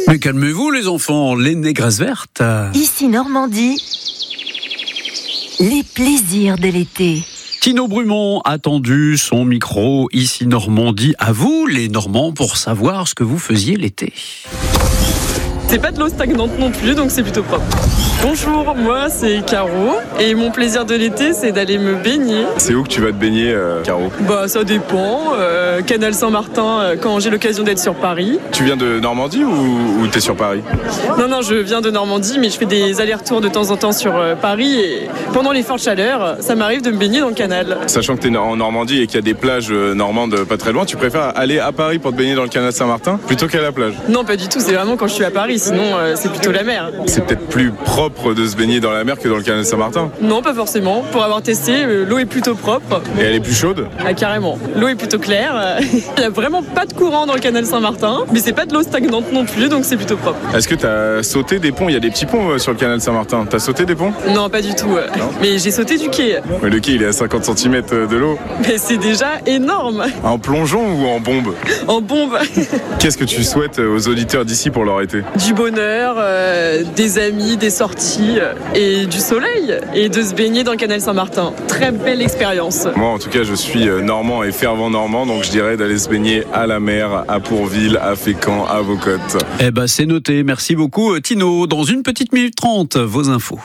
Mais calmez-vous les enfants, les négresses vertes. Ici Normandie, les plaisirs de l'été. Tino Brumont a tendu son micro ici Normandie. À vous les Normands pour savoir ce que vous faisiez l'été. C'est pas de l'eau stagnante non plus, donc c'est plutôt propre. Bonjour, moi c'est Caro et mon plaisir de l'été c'est d'aller me baigner. C'est où que tu vas te baigner, Caro ? Bah ça dépend, Canal Saint-Martin quand j'ai l'occasion d'être sur Paris. Tu viens de Normandie ou t'es sur Paris ? Non, je viens de Normandie mais je fais des allers-retours de temps en temps sur Paris et pendant les fortes chaleurs, ça m'arrive de me baigner dans le canal. Sachant que t'es en Normandie et qu'il y a des plages normandes pas très loin, tu préfères aller à Paris pour te baigner dans le canal Saint-Martin plutôt qu'à la plage ? Non pas du tout, c'est vraiment quand je suis à Paris, sinon c'est plutôt la mer. C'est peut-être plus propre de se baigner dans la mer que dans le canal Saint-Martin ? Non, pas forcément. Pour avoir testé, l'eau est plutôt propre. Et elle est plus chaude ? Ah, carrément. L'eau est plutôt claire. Il n'y a vraiment pas de courant dans le canal Saint-Martin, mais c'est pas de l'eau stagnante non plus, donc c'est plutôt propre. Est-ce que t'as sauté des ponts ? Il y a des petits ponts sur le canal Saint-Martin. T'as sauté des ponts ? Non, pas du tout. Non. Mais j'ai sauté du quai. Mais le quai, il est à 50 cm de l'eau. Mais c'est déjà énorme. En plongeon ou en bombe ? En bombe. Qu'est-ce que tu souhaites aux auditeurs d'ici pour leur été ? Du bonheur, des amis, des sorties et du soleil. Et de se baigner dans le canal Saint-Martin. Très belle expérience. Moi, en tout cas, je suis normand et fervent normand, donc je dirais d'aller se baigner à la mer, à Pourville, à Fécamp, à Vaucotte. Eh ben, c'est noté. Merci beaucoup, Tino. Dans une petite minute 30, vos infos.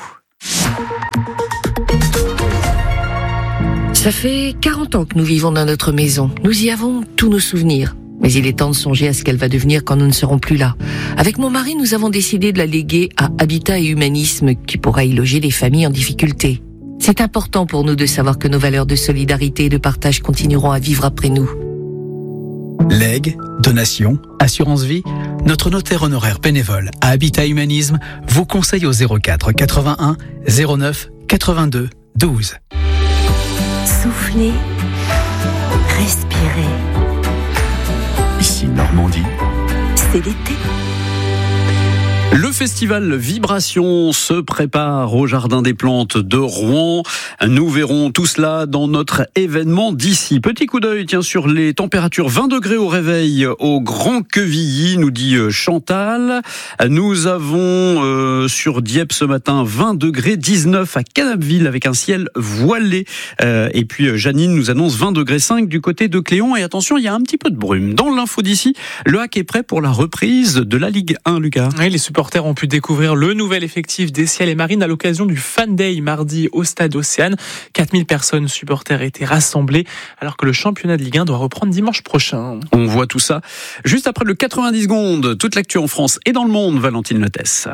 Ça fait 40 ans que nous vivons dans notre maison. Nous y avons tous nos souvenirs. Mais il est temps de songer à ce qu'elle va devenir quand nous ne serons plus là. Avec mon mari, nous avons décidé de la léguer à Habitat et Humanisme, qui pourra y loger les familles en difficulté. C'est important pour nous de savoir que nos valeurs de solidarité et de partage continueront à vivre après nous. Legs, donations, assurance vie, notre notaire honoraire bénévole à Habitat Humanisme vous conseille au 04 81 09 82 12. Soufflez, respirez. Ici Normandie, C'est l'été. Le festival Vibration se prépare au Jardin des Plantes de Rouen. Nous verrons tout cela dans notre événement d'ici. Petit coup d'œil sur les températures. 20 degrés au réveil au Grand Quevilly, nous dit Chantal. Nous avons sur Dieppe ce matin 20 degrés, 19 à Canapville avec un ciel voilé. Et puis Janine nous annonce 20 degrés 5 du côté de Cléon. Et attention, il y a un petit peu de brume. Dans l'info d'ici, le HAC est prêt pour la reprise de la Ligue 1, Lucas. Oui, les supporters ont pu découvrir le nouvel effectif des Ciels et Marines à l'occasion du Fan Day mardi au stade Océane. 4000 personnes supporters étaient rassemblées alors que le championnat de Ligue 1 doit reprendre dimanche prochain. On voit tout ça juste après le 90 secondes. Toute l'actu en France et dans le monde, Valentine Lettès.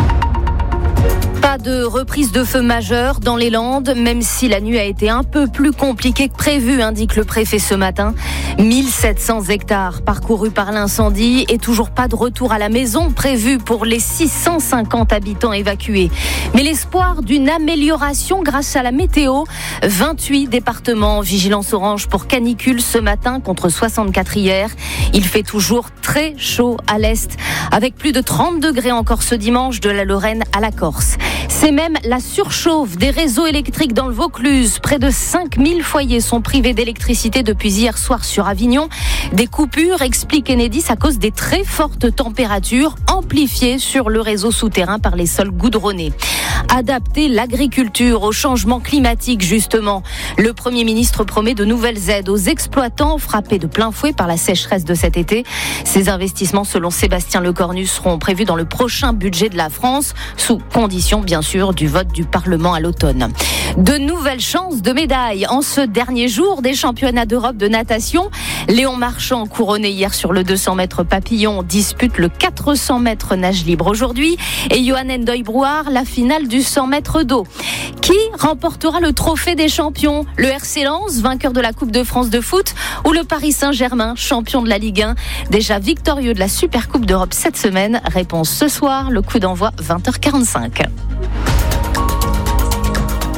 Pas de reprise de feu majeure dans les Landes, même si la nuit a été un peu plus compliquée que prévu, indique le préfet ce matin. 1700 hectares parcourus par l'incendie et toujours pas de retour à la maison prévu pour les 650 habitants évacués. Mais l'espoir d'une amélioration grâce à la météo. 28 départements en vigilance orange pour canicule ce matin contre 64 hier. Il fait toujours très chaud à l'est, avec plus de 30 degrés encore ce dimanche de la Lorraine à la Corse. C'est même la surchauffe des réseaux électriques dans le Vaucluse. Près de 5000 foyers sont privés d'électricité depuis hier soir sur Avignon. Des coupures, explique Enedis, à cause des très fortes températures amplifiées sur le réseau souterrain par les sols goudronnés. Adapter l'agriculture au changement climatique, justement. Le Premier ministre promet de nouvelles aides aux exploitants frappés de plein fouet par la sécheresse de cet été. Ces investissements, selon Sébastien Lecornu, seront prévus dans le prochain budget de la France, sous condition, bien sûr, du vote du Parlement à l'automne. De nouvelles chances de médailles en ce dernier jour des championnats d'Europe de natation. Léon Marchand, couronné hier sur le 200 mètres papillon, dispute le 400 mètres nage libre aujourd'hui. Et Johan Ndoye-Brouard, la finale du 100 mètres d'eau. Qui remportera le trophée des champions ? Le RC Lens, vainqueur de la Coupe de France de foot, ou le Paris Saint-Germain, champion de la Ligue 1, déjà victorieux de la Super Coupe d'Europe cette semaine ? Réponse ce soir, le coup d'envoi 20h45.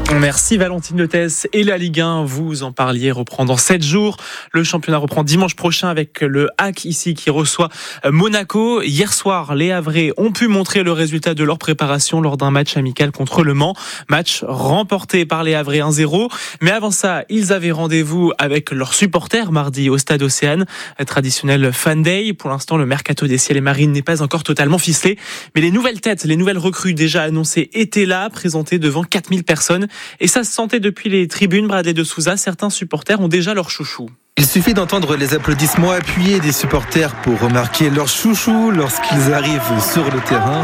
Merci Valentine Lethès. Et la Ligue 1, vous en parliez, reprend dans 7 jours. Le championnat reprend dimanche prochain avec le HAC ici qui reçoit Monaco. Hier soir, les Havrais ont pu montrer le résultat de leur préparation lors d'un match amical contre Le Mans. Match remporté par les Havrais 1-0. Mais avant ça, ils avaient rendez-vous avec leurs supporters mardi au Stade Océane. Traditionnel Fan Day. Pour l'instant, le mercato des Ciels et Marines n'est pas encore totalement ficelé. Mais les nouvelles têtes, les nouvelles recrues déjà annoncées étaient là, présentées devant 4000 personnes. Et ça se sentait depuis les tribunes. Bradley de Souza, certains supporters ont déjà leur chouchou. Il suffit d'entendre les applaudissements appuyés des supporters pour remarquer leur chouchou lorsqu'ils arrivent sur le terrain.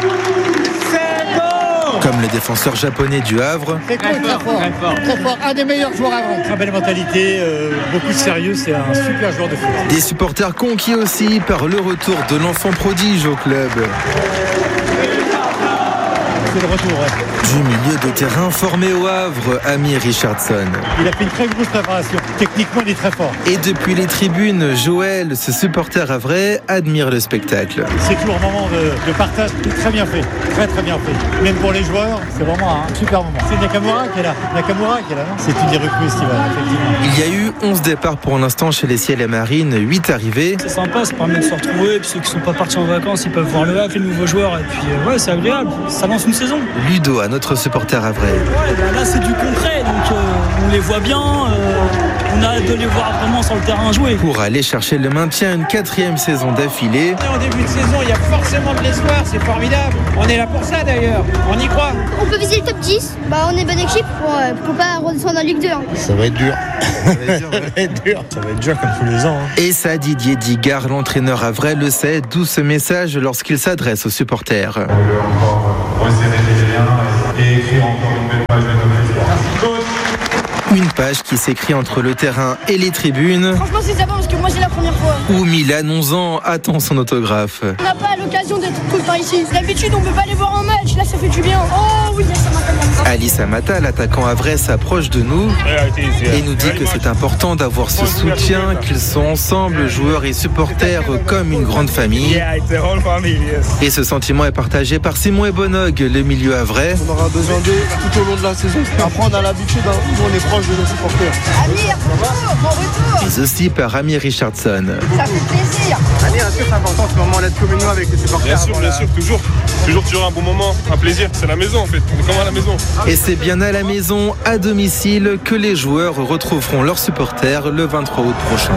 Comme le défenseur japonais du Havre. C'est très fort. Très fort. Un des meilleurs joueurs avant. Très belle mentalité, beaucoup de sérieux, c'est un super joueur de foot. Des supporters conquis aussi par le retour de l'enfant prodige au club. C'est le retour, ouais. Du milieu de terrain formé au Havre, Amir Richardson. Il a fait une très grosse préparation. Techniquement, il est très fort. Et depuis les tribunes, Joël, ce supporter havrais, admire le spectacle. C'est toujours un moment de partage très bien fait. Très très bien fait. Même pour les joueurs, c'est vraiment un super moment. C'est Nakamura qui est là. Non ? C'est une des recrues estivales, effectivement. Il y a eu 11 départs pour l'instant chez les Ciels et Marines, 8 arrivées. C'est sympa, ça permet de se retrouver. Puis ceux qui ne sont pas partis en vacances, ils peuvent voir le Havre, les nouveaux joueurs. Et puis ouais, c'est agréable. Ça lance une saison. Ludo, à notre supporter havrais. Ouais, bah là c'est du concret, donc on les voit bien, on a hâte de les voir vraiment sur le terrain jouer. Pour aller chercher le maintien, une 4e saison d'affilée. En début de saison, il y a forcément de l'espoir, c'est formidable. On est là pour ça d'ailleurs, on y croit. On peut viser le top 10, on est bonne équipe pour pas redescendre en Ligue 2. Ça va être dur. Ça va être dur comme tous les ans. Et ça, Didier Digard, l'entraîneur havrais, le sait, d'où ce message lorsqu'il s'adresse aux supporters. Et écrire encore une belle page Une page qui s'écrit entre le terrain et les tribunes. Franchement, c'est sympa parce que moi, c'est la première fois. Où Milan, 11 ans, attend son autographe. On n'a pas l'occasion d'être tout le temps ici. D'habitude, on ne peut pas les voir en match. Là, ça fait du bien. Oh oui, ça m'appelle. Alice Amata, l'attaquant havrais, s'approche de nous et nous dit que c'est important d'avoir ce soutien, qu'ils sont ensemble, joueurs et supporters, comme une grande famille. Et ce sentiment est partagé par Simon Ebonog, le milieu havrais. On aura besoin d'eux tout au long de la saison. Après, on a l'habitude, nous on est proche de nos supporters. Amir, bon retour. Mais aussi par Amir Richardson. Ça fait plaisir. Amir, est-ce que c'est important ce moment d'être comme nous avec les supporters? Bien sûr, toujours un bon moment, un plaisir. C'est la maison en fait, on est comme à la maison. Et c'est bien à la maison, à domicile, que les joueurs retrouveront leurs supporters le 23 août prochain.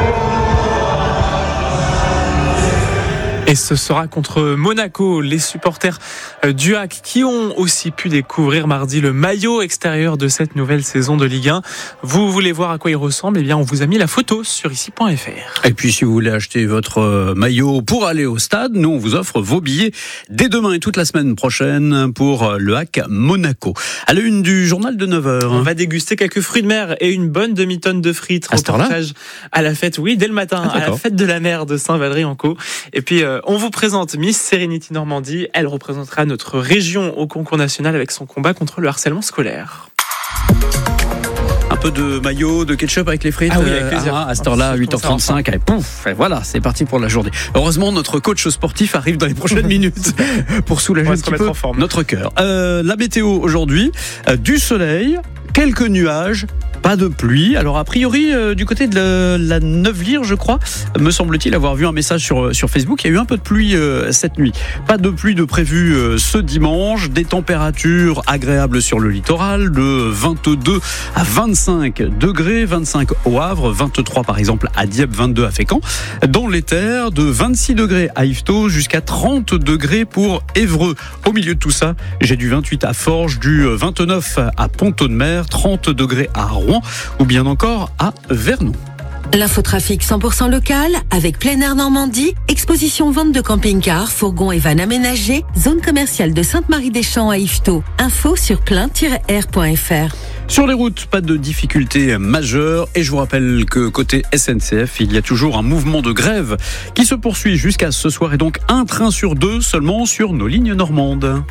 Et ce sera contre Monaco, les supporters du HAC qui ont aussi pu découvrir mardi le maillot extérieur de cette nouvelle saison de Ligue 1. Vous voulez voir à quoi il ressemble? Eh bien, on vous a mis la photo sur ici.fr. Et puis, si vous voulez acheter votre maillot pour aller au stade, nous, on vous offre vos billets dès demain et toute la semaine prochaine pour le HAC Monaco. À la une du journal de 9h. On va déguster quelques fruits de mer et une bonne demi-tonne de frites. Reportage à la fête, oui, dès le matin, à la fête de la mer de Saint-Valery-en-Caux. Et puis, on vous présente Miss Serenity Normandie. Elle représentera notre région au concours national avec son combat contre le harcèlement scolaire. Un peu de maillot, de ketchup avec les frites. Ah oui, avec plaisir. À cette heure-là, 8h35. Allez, pouf, et voilà, c'est parti pour la journée. Heureusement, notre coach sportif arrive dans les prochaines minutes pour soulager un petit peu notre cœur. La météo aujourd'hui, du soleil, quelques nuages, pas de pluie. Alors a priori du côté de la Neuvelyre, je crois, me semble-t-il avoir vu un message sur Facebook, il y a eu un peu de pluie cette nuit. Pas de pluie de prévu ce dimanche, des températures agréables sur le littoral de 22 à 25 degrés, 25 au Havre, 23 par exemple à Dieppe, 22 à Fécamp. Dans les terres, de 26 degrés à Yvetot jusqu'à 30 degrés pour Évreux. Au milieu de tout ça, j'ai du 28 à Forges, du 29 à Pont-de-Mer, 30 degrés à Rouen ou bien encore à Vernon. L'infotrafic 100% local avec Plein Air Normandie, exposition vente de camping-cars, fourgons et vannes aménagés, zone commerciale de Sainte-Marie-des-Champs à Yvetot. Info sur plein-air.fr. Sur les routes, pas de difficultés majeures et je vous rappelle que côté SNCF, il y a toujours un mouvement de grève qui se poursuit jusqu'à ce soir et donc un train sur 2 seulement sur nos lignes normandes.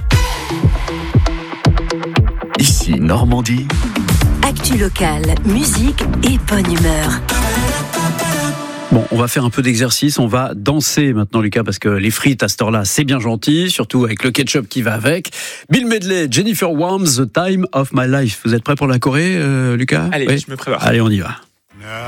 Ici Normandie. Actu locale, musique et bonne humeur. Bon, on va faire un peu d'exercice, on va danser maintenant Lucas, parce que les frites à cette heure-là, c'est bien gentil, surtout avec le ketchup qui va avec. Bill Medley, Jennifer Warnes, The Time of My Life. Vous êtes prêts pour la Corée, Lucas? Allez, oui, je me prépare. Allez, on y va.